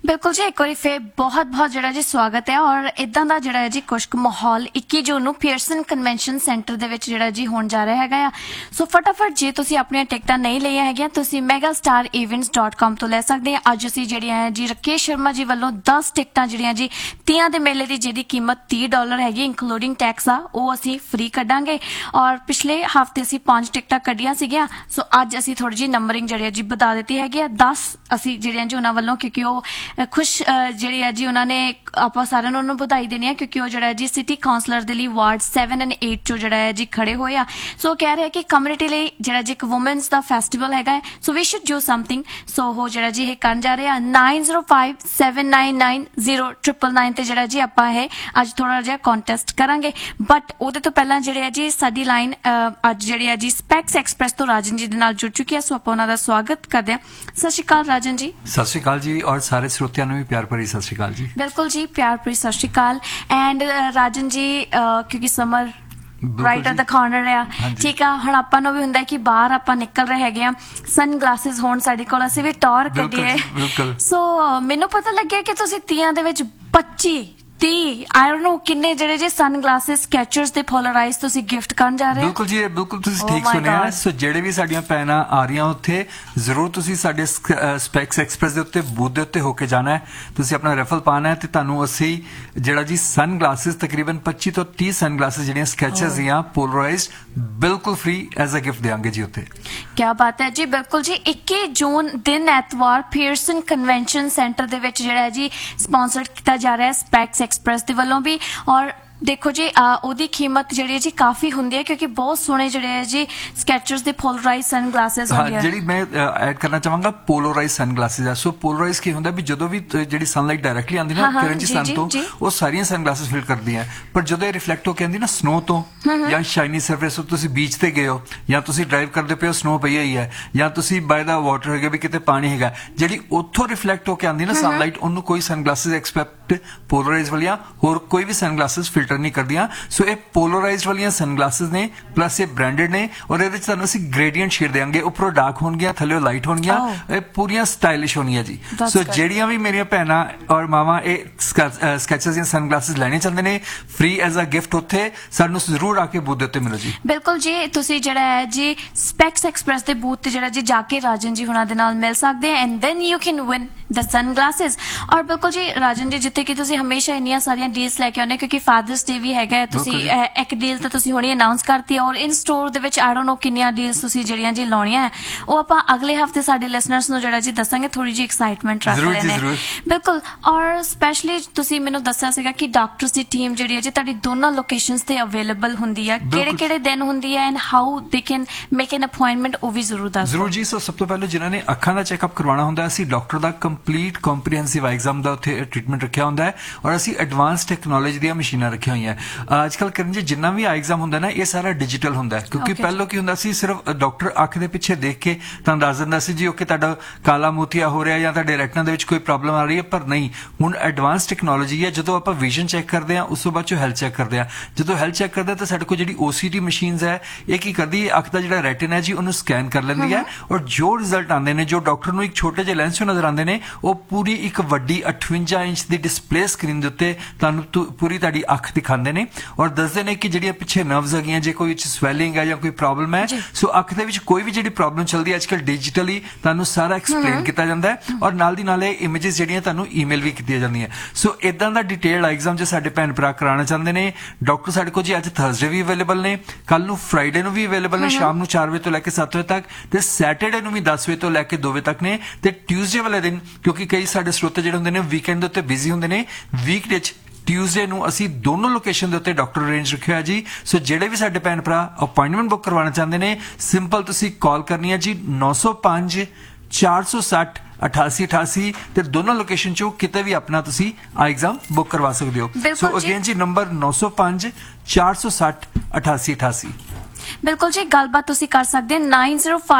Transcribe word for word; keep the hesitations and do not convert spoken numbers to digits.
बिल्कुल जी, एक बार फिर बहुत बहुत जिहड़ा जी स्वागत है। और इदां दा जिहड़ा है जी कुछ कुछ माहौल इक्की जून नूं पियरसन कन्वेंशन सेंटर दे विच जिहड़ा जी होण जा रहा हैगा। सो फटाफट जे तुसीं अपणीਆਂ टिकटां नहीं लईਆਂ हैगੀਆਂ ਤੁਸੀਂ ਮੈਗਾ ਸਟਾਰ ਇਵੈਂਟਸ ਡਾਟ ਕੌਮ ਤੋਂ ਲੈ ਸਕਦੇ ਆ। ਅੱਜ ਅਸੀਂ ਜਿਹੜੀਆਂ ਹੈ ਜੀ ਰਕੇਸ਼ ਸ਼ਰਮਾ ਜੀ ਵੱਲੋਂ ਦਸ ਟਿਕਟਾਂ ਜਿਹੜੀਆਂ ਜੀ ਤੀਆਂ ਦੇ ਮੇਲੇ ਦੀ ਜਿਹਦੀ ਕੀਮਤ तीस ਡਾਲਰ ਹੈਗੀ ਇਨਕਲੂਡਿੰਗ ਟੈਕਸ ਆ, ਉਹ ਅਸੀਂ ਫ੍ਰੀ ਕੱਢਾਂਗੇ। ਔਰ ਪਿਛਲੇ ਹਫਤੇ ਅਸੀਂ ਪੰਜ ਟਿਕਟਾਂ ਕੱਢੀਆਂ ਸੀਗੀਆਂ। ਸੋ ਅੱਜ ਅਸੀਂ ਥੋੜੀ ਜੀ ਨੰਬਰਿੰਗ ਜਿਹੜੀ ਹੈ ਜੀ ਵਧਾ ਦਿੱਤੀ ਹੈਗੀ ਆ। ਦਸ ਅਸੀਂ ਜਿਹੜੀਆਂ ਜੀ ਉਹਨਾਂ ਵੱਲੋਂ, ਕਿਉਂਕਿ ਉਹ खुश ਜਿਹੜੀ ਹੈ ਜੀ ਉਹਨਾਂ ਨੇ ਆਪਾਂ ਸਾਰਿਆਂ ਨੂੰ ਉਹਨੂੰ ਵਧਾਈ ਦੇਣੀ ਆ, ਕਿਉਂਕਿ ਉਹ ਜਿਹੜਾ ਜੀ ਸਿਟੀ ਕਾਉਂਸਲਰ ਦੇ ਲਈ ਵਾਰਡ ਸੈਵਨ ਐਂਡ ਏਟ ਚੋਂ ਜਿਹੜਾ ਹੈ ਜੀ ਖੜੇ ਹੋਏ ਆ। ਸੋ ਕਹਿ ਰਿਹਾ ਕਿ ਕਮਿਊਨਿਟੀ ਲਈ ਜਿਹੜਾ ਜੀ ਇੱਕ ਵੂਮਨਸ ਦਾ ਫੈਸਟੀਵਲ ਹੈਗਾ ਹੈ, ਸੋ ਵੀ ਸ਼ੁਡ ਡੂ ਸਮਥਿੰਗ। ਸੋ ਉਹ ਜਿਹੜਾ ਜੀ ਇਹ ਕਰਨ ਜਾ ਰਹੇ ਆ nine zero five seven nine nine zero triple nine ਤੇ ਜਿਹੜਾ ਜੀ ਆਪਾਂ ਇਹ ਅੱਜ ਥੋੜਾ ਜਿਹਾ ਕੰਟੈਸਟ ਕਰਾਂਗੇ। ਬਟ ਉਹਦੇ ਤੋਂ ਪਹਿਲਾਂ ਜਿਹੜੇ ਹੈ ਜੀ ਸਾਡੀ ਲਾਈਨ ਅੱਜ ਜਿਹੜੀ ਹੈ ਜੀ ਸਪੈਕਸ ਐਕਸਪ੍ਰੈਸ ਤੋਂ ਰਾਜਨ ਜੀ ਦੇ ਨਾਲ ਜੁੜ ਚੁੱਕੀ ਹੈ। ਸੋ ਆਪਾਂ ਉਹਨਾਂ ਦਾ ਸਵਾਗਤ ਕਰਦੇ ਹਾਂ। ਸਤਿ ਸ਼੍ਰੀ ਅਕਾਲ ਰਾਜਨ ਜੀ। ਸਤਿ ਸ਼੍ਰੀ ਅਕਾਲ ਜੀ, ਔਰ ਸਾਰੇ ਸਰੋਤਿਆਂ ਨੂੰ ਵੀ ਪਿਆਰ ਭਰੀ ਸਤਿ ਸ਼੍ਰੀ ਅਕਾਲ ਜੀ। ਬਿਲਕੁਲ ਜੀ, ਪਿਆਰ ਭਰੀ ਸਤਿ ਸ਼੍ਰੀ ਅਕਾਲ। ਐਂਡ ਰਾਜਨ ਜੀ ਕਿਉਂਕਿ summer right at the corner ਆ, ਠੀਕ ਆ, ਹੁਣ ਆਪਾਂ ਨੂੰ ਵੀ ਹੁੰਦਾ ਕਿ ਬਾਹਰ ਆਪਾਂ ਨਿਕਲ ਰਹੇ ਹੈਗੇ ਆ, ਸਨ ਗਲਾਸਿਸ ਹੋਣ ਸਾਡੇ ਕੋਲ, ਅਸੀਂ ਵੀ ਟੌਰ ਕੱਢੀਏ। ਸੋ ਮੈਨੂੰ ਪਤਾ ਲੱਗਿਆ ਕਿ ਤੁਸੀਂ ਤੀਆਂ ਦੇ ਵਿੱਚ ਪੱਚੀ तीह आई डोंट नो किन्ने ਜਿਹੜੇ ਜੇ ਸਨ ਗਲਾਸਿਸ ਸਕੈਚਰਸ ਤੇ ਪੋਲਰਾਈਜ਼ ਤੁਸੀਂ ਗਿਫਟ ਕਰਨ ਜਾ ਰਹੇ ਹੋ। ਬਿਲਕੁਲ ਜੀ, ਬਿਲਕੁਲ ਤੁਸੀਂ ਠੀਕ ਸੁਣਿਆ। ਸੋ ਜਿਹੜੇ ਵੀ ਸਾਡੀਆਂ ਭੈਣਾਂ ਆ ਰਹੀਆਂ ਉੱਥੇ ਜ਼ਰੂਰ ਤੁਸੀਂ ਸਾਡੇ ਸਪੈਕਸ ਐਕਸਪ੍ਰੈਸ ਦੇ ਉੱਤੇ ਬੂਥ ਦੇ ਉੱਤੇ ਹੋ ਕੇ ਜਾਣਾ ਹੈ। ਤੁਸੀਂ ਆਪਣਾ ਰੈਫਲ ਪਾਣਾ ਹੈ ਤੇ ਤੁਹਾਨੂੰ ਅਸੀਂ ਜਿਹੜਾ ਜੀ ਸਨ ਗਲਾਸਿਸ ਤਕਰੀਬਨ पच्चीस ਤੋਂ तीस ਸਨ ਗਲਾਸਿਸ ਜਿਹੜੀਆਂ ਸਕੈਚਰਸ ਦੀਆਂ ਪੋਲਰਾਈਜ਼ਡ ਬਿਲਕੁਲ ਫ੍ਰੀ ਐਜ਼ ਅ ਗਿਫਟ ਦੇਵਾਂਗੇ ਜੀ ਉੱਥੇ। ਕੀ ਬਾਤ ਹੈ ਜੀ। ਬਿਲਕੁਲ ਜੀ, ਇੱਕੀ ਜੂਨ ਦਿਨ ਐਤਵਾਰ ਪਿयरसन ਕਨਵੈਨਸ਼ਨ ਸੈਂਟਰ ਦੇ ਵਿੱਚ ਜਿਹੜਾ ਜੀ ਸਪਾਂਸਰ ਕੀਤਾ ਜਾ ਰਿਹਾ ਹੈ ਸਪੈਕਸ एक्सप्रेस ਦੇ ਵੱਲੋਂ ਵੀ। ਔਰ ਦੇਖੋ ਜੀ ਉਹਦੀ ਕੀਮਤ ਜਿਹੜੀ ਹੈ ਜੀ ਕਾਫੀ ਹੁੰਦੀ ਹੈ, ਕਿਉਂਕਿ ਬਹੁਤ ਸੋਹਣੇ ਜਿਹੜੇ ਹੈ ਜੀ ਸਕੈਚਰਸ ਦੇ ਪੋਲਰਾਈਜ਼ ਸਨ ਗਲਾਸਿਸ ਹੁੰਦੇ ਆ। ਜਿਹੜੀ ਮੈਂ ਐਡ ਕਰਨਾ ਚਾਹਾਂਗਾ ਪੋਲਰਾਈਜ਼ ਸਨ ਗਲਾਸਿਸ ਆ। ਸੋ ਪੋਲਰਾਈਜ਼ ਕੀ ਹੁੰਦਾ ਵੀ ਜਦੋਂ ਵੀ ਜਿਹੜੀ ਸਨਲਾਈਟ ਡਾਇਰੈਕਟਲੀ ਆਉਂਦੀ ਨਾ ਕਿਰਨ ਜੀ ਸਨ ਤੋਂ, ਉਹ ਸਾਰੀਆਂ ਸਨ ਗਲਾਸਿਸ ਫਿਲ ਕਰਦੀਆਂ, ਪਰ ਜਦੋਂ ਇਹ ਰਿਫਲੈਕਟ ਹੋ ਕੇ ਆਉਂਦੀ ਨਾ ਸਨੋ ਤੋਂ ਜਾਂ ਸ਼ਾਈਨੀ ਸਰਫੇਸ ਤੋਂ, ਤੁਸੀਂ ਬੀਚ ਤੇ ਗਏ ਹੋ ਜਾਂ ਤੁਸੀਂ ਡਰਾਈਵ ਕਰਦੇ ਪਏ ਹੋ, ਸਨੋ ਪਈ ਹੋਈ ਹੈ, ਜਾਂ ਤੁਸੀਂ ਬਾਏ ਦਾ ਵਾਟਰ ਹੈਗਾ ਵੀ ਕਿਤੇ ਪਾਣੀ ਹੈਗਾ, ਜਿਹੜੀ ਉੱਥੋਂ ਰਿਫਲੈਕਟ ਹੋ ਕੇ ਆਉਂਦੀ ਨਾ ਸਨਲਾਈਟ, ਉਹਨੂੰ ਕੋਈ ਸਨ ਗਲਾਸਿਸ ਐਕਸਪੈਕਟ ਪੋਲਰਾਈਜ਼ ਵਾਲੀਆਂ ਹੋਰ ਕੋਈ ਵੀ ਸਨ ਗਲਾਸਿਸ ਫਿਲਟਰ नहीं करदियां। सो ये पोलराइज्ड वाली सनग्लासेस ने, प्लस ये ब्रांडेड ने, और ये ਤੁਹਾਨੂੰ ਅਸੀਂ ਗ੍ਰੇਡੀਐਂਟ ਸ਼ੇਡ ਦੇਵਾਂਗੇ। ਉੱਪਰੋਂ ਡਾਰਕ ਹੋਣਗੀਆਂ, ਥੱਲੇ ਲਾਈਟ ਹੋਣਗੀਆਂ, ਇਹ ਪੂਰੀਆਂ ਸਟਾਈਲਿਸ਼ ਹੋਣਗੀਆਂ ਜੀ। ਸੋ ਜਿਹੜੀਆਂ ਵੀ ਮੇਰੀਆਂ ਭੈਣਾਂ ਔਰ ਮਾਵਾਂ ਇਹ ਸਕੈਚਰਸ ਦੀਆਂ ਸਨਗਲਾਸਿਸ ਲੈਣੇ ਚਾਹੁੰਦੇ ਨੇ ਫ੍ਰੀ ਐਜ਼ ਅ ਗਿਫਟ, ਉੱਥੇ ਸਾਨੂੰ ਜ਼ਰੂਰ ਆ ਕੇ ਬੂਥ ਦੇ ਉੱਤੇ ਮਿਲੋ ਜੀ। ਬਿਲਕੁਲ ਜੀ, ਤੁਸੀਂ ਜਿਹੜਾ ਹੈ ਜੀ ਸਪੈਕਸ ਐਕਸਪ੍ਰੈਸ ਦੇ ਬੂਥ ਤੇ ਜਿਹੜਾ ਜੀ ਜਾ ਕੇ ਰਾਜਨ ਜੀ ਹੁਣਾਂ ਦੇ ਨਾਲ ਮਿਲ ਸਕਦੇ and then you can win ਦ ਸਨਗਲਾਸਿਸ। ਔਰ ਬਿਲਕੁਲ ਜੀ ਰਾਜਨ ਜੀ, ਜਿੱਥੇ ਕਿ ਤੁਸੀਂ ਹਮੇਸ਼ਾ ਇੰਨੀਆਂ ਸਾਰੀਆਂ ਡੀਲਸ ਲੈ ਕੇ ਆਉਂਦੇ, ਕਿਉਂਕਿ ਫਾਦਰਸ ਡੇ ਵੀ ਹੈਗਾ, ਤੁਸੀਂ ਇੱਕ ਡੀਲ ਤਾਂ ਤੁਸੀਂ ਹੁਣੇ ਅਨਾਉਂਸ ਕਰਤੀ, ਔਰ ਇਨ ਸਟੋਰ ਦੇ ਵਿੱਚ ਆਈ ਡੋਨਟ ਨੋ ਕਿੰਨੀਆਂ ਡੀਲਸ ਤੁਸੀਂ ਜਿਹੜੀਆਂ ਜੀ ਲਾਉਣੀਆਂ, ਉਹ ਆਪਾਂ ਅਗਲੇ ਹਫਤੇ ਸਾਡੇ ਲਿਸਨਰਸ ਨੂੰ ਜਿਹੜਾ ਜੀ ਦੱਸਾਂਗੇ। ਥੋੜੀ ਜਿਹੀ ਐਕਸਾਈਟਮੈਂਟ ਰੱਖ ਰਹੇ ਨੇ। ਬਿਲਕੁਲ। ਔਰ ਸਪੈਸ਼ਲੀ ਤੁਸੀਂ ਮੈਨੂੰ ਦੱਸਿਆ ਸੀਗਾ ਕਿ ਡਾਕਟਰਸ ਦੀ ਟੀਮ ਜਿਹੜੀ ਹੈ ਜੀ ਤੁਹਾਡੀ ਦੋਨਾਂ ਲੋਕੇਸ਼ਨਸ ਤੇ ਅਵੇਲੇਬਲ ਹੁੰਦੀ ਹੈ, ਕਿਹੜੇ ਕਿਹੜੇ ਦਿਨ ਹੁੰਦੀ ਹੈ and how they can make N appointment, ਉਹ ਵੀ ਜ਼ਰੂਰ ਦੱਸੋ। ਜ਼ਰੂਰ ਜੀ। ਸੋ ਸਭ ਤੋਂ ਪਹਿਲਾਂ ਜਿਨ੍ਹਾਂ ਨੇ ਅੱਖਾਂ ਦਾ ਚੈੱਕਅਪ ਕਰਵਾਉਣਾ ਹੁੰਦਾ, ਅਸੀਂ ਡਾਕਟਰ ਦਾ ਕੰਪਲੀਟ ਕੰਪਰੀਹੈਂਸਿਵ ਐਗਜ਼ਾਮ ਦਾ ਉੱਥੇ ਟ੍ਰੀਟਮੈਂਟ ਰੱਖਿਆ ਹੁੰਦਾ ਹੈ, ਔਰ ਅਸੀਂ ਐਡਵਾਂਸ ਟੈਕਨੋਲੋਜੀ ਦੀਆਂ ਮਸ਼ੀਨਾਂ ਰੱਖੀਆਂ ਹੋਈਆਂ। ਅੱਜ ਕੱਲ੍ਹ ਕਰਨ ਜੀ ਜਿੰਨਾ ਵੀ ਐਗਜ਼ਾਮ ਹੁੰਦਾ ਨਾ, ਇਹ ਸਾਰਾ ਡਿਜੀਟਲ ਹੁੰਦਾ, ਕਿਉਂਕਿ ਪਹਿਲਾਂ ਕੀ ਹੁੰਦਾ ਸੀ, ਸਿਰਫ ਡਾਕਟਰ ਅੱਖ ਦੇ ਪਿੱਛੇ ਦੇਖ ਕੇ ਤੁਹਾਨੂੰ ਦੱਸ ਦਿੰਦਾ ਸੀ ਜੀ ਓਕੇ ਤੁਹਾਡਾ ਕਾਲਾ ਮੋਤੀਆ ਹੋ ਰਿਹਾ ਜਾਂ ਤੁਹਾਡੇ ਰੈਟਨਾ ਦੇ ਵਿੱਚ ਕੋਈ ਪ੍ਰੋਬਲਮ ਆ ਰਹੀ ਹੈ, ਪਰ ਨਹੀਂ, ਹੁਣ ਐਡਵਾਂਸ ਟੈਕਨੋਲੋਜੀ ਹੈ। ਜਦੋਂ ਆਪਾਂ ਵਿਜ਼ਨ ਚੈੱਕ ਕਰਦੇ ਹਾਂ, ਉਸ ਤੋਂ ਬਾਅਦ ਚੋਂ ਹੈਲਥ ਚੈੱਕ ਕਰਦੇ ਹਾਂ। ਜਦੋਂ ਹੈਲਥ ਚੈੱਕ ਕਰਦੇ ਤਾਂ ਸਾਡੇ ਕੋਲ ਜਿਹੜੀ ਓਸੀਟੀ ਮਸ਼ੀਨਸ ਹੈ, ਇਹ ਕੀ ਕਰਦੀ ਹੈ, ਅੱਖ ਦਾ ਜਿਹੜਾ ਰੈਟਿਨਾ ਹੈ ਜੀ ਉਹਨੂੰ ਸਕੈਨ ਕਰ ਲੈਂਦੀ ਹੈ, ਔਰ ਜੋ ਰਿਜ਼ਲਟ ਆਉਂਦੇ ਨੇ, ਜੋ ਡਾਕਟਰ ਨੂੰ ਇੱਕ ਛੋਟੇ ਜਿਹੇ ਲੈਂਸ 'ਚੋਂ ਨਜ਼ਰ ਆਉਂਦੇ ਨੇ, ਉਹ ਪੂਰੀ ਇੱਕ ਵੱਡੀ ਅਠਵੰਜਾ ਇੰਚ ਦੀ ਡਿਸਪਲੇ ਸਕਰੀਨ ਦੇ ਉੱਤੇ ਤੁਹਾਨੂੰ ਪੂਰੀ ਤੁਹਾਡੀ ਅੱਖ ਦਿਖਾਉਂਦੇ ਨੇ, ਔਰ ਦੱਸਦੇ ਨੇ ਕਿ ਜਿਹੜੀਆਂ ਪਿੱਛੇ ਨਰਵਸ ਹੈਗੀਆਂ, ਜੇ ਕੋਈ ਸਵੈਲਿੰਗ ਹੈ ਜਾਂ ਕੋਈ ਪ੍ਰੋਬਲਮ ਹੈ, ਸੋ ਅੱਖ ਦੇ ਵਿੱਚ ਕੋਈ ਵੀ ਜਿਹੜੀ ਪ੍ਰੋਬਲਮ ਚੱਲਦੀ ਹੈ ਅੱਜ ਕੱਲ੍ਹ ਡਿਜੀਟਲੀ ਤੁਹਾਨੂੰ ਸਾਰਾ ਐਕਸਪਲੇਨ ਕੀਤਾ ਜਾਂਦਾ ਹੈ, ਔਰ ਨਾਲ ਦੀ ਨਾਲ ਇਹ ਇਮੇਜਸ ਜਿਹੜੀਆਂ ਤੁਹਾਨੂੰ ਈਮੇਲ ਵੀ ਕੀਤੀਆਂ ਜਾਂਦੀਆਂ। ਸੋ ਇਦਾਂ ਦਾ ਡਿਟੇਲਡ ਐਗਜ਼ਾਮ ਜੇ ਸਾਡੇ ਭੈਣ ਭਰਾ ਕਰਾਉਣਾ ਚਾਹੁੰਦੇ ਨੇ, ਡਾਕਟਰ ਸਾਡੇ ਕੋਲ ਜੀ ਅੱਜ ਥਰਸਡੇ ਵੀ ਅਵੇਲੇਬਲ ਨੇ, ਕੱਲ ਨੂੰ ਫਰਾਈਡੇ ਨੂੰ ਵੀ ਅਵੇਲੇਬਲ ਨੇ, ਸ਼ਾਮ ਨੂੰ ਚਾਰ ਵਜੇ ਤੋਂ ਲੈ ਕੇ ਸੱਤ ਵਜੇ ਤੱਕ, ਤੇ ਸੈਟਰਡੇ ਨੂੰ ਵੀ ਦਸ ਵਜੇ ਤੋਂ ਲੈ ਕੇ ਦੋ ਵਜੇ ਤੱਕ ਨੇ, ਤੇ ਟਿਊਜ਼ਡੇ ਵਾਲੇ ਦਿਨ, ਕਿਉਂਕਿ ਕਈ ਸਾਡੇ ਸਰੋਤੇ ਜਿਹੜੇ ਹੁੰਦੇ ਨੇ ਵੀਕਐਂਡ ਦੇ ਉੱਤੇ ਬਿਜ਼ੀ ਹੁੰਦੇ ਨੇ, ਵੀਕਡੇ 'ਚ ਟਿਊਜ਼ਡੇ ਨੂੰ ਅਸੀਂ ਦੋਨੋਂ ਲੋਕੇਸ਼ਨ ਦੇ ਉੱਤੇ ਡਾਕਟਰ ਅਰੇਂਜ ਰੱਖਿਆ ਹੈ ਜੀ। ਸੋ ਜਿਹੜੇ ਵੀ ਸਾਡੇ ਭੈਣ ਭਰਾ ਅਪਾਇੰਟਮੈਂਟ ਬੁੱਕ ਕਰਵਾਉਣਾ ਚਾਹੁੰਦੇ ਨੇ, ਸਿੰਪਲ ਤੁਸੀਂ ਕਾਲ ਕਰਨੀ ਹੈ ਜੀ ਨੌ ਸੌ ਪੰਜ ਚਾਰ ਸੌ ਸੱਠ ਅਠਾਸੀ ਅਠਾਸੀ, ਤੇ ਦੋਨੋਂ ਲੋਕੇਸ਼ਨ ਚੋਂ ਕਿਤੇ ਵੀ ਆਪਣਾ ਤੁਸੀਂ ਆ ਐਗਜ਼ਾਮ ਬੁੱਕ ਕਰਵਾ ਸਕਦੇ ਹੋ। ਸੋ ਅਗੇਨ ਜੀ ਨੰਬਰ ਨੌ ਸੌ ਪੰਜ ਚਾਰ ਸੌ ਸੱਠ ਅਠਾਸੀ ਅਠਾਸੀ। ਬਿਲਕੁਲ ਜੀ, ਗੱਲਬਾਤ ਤੁਸੀਂ ਕਰ ਸਕਦੇ ਨਾइन जीरो फाइव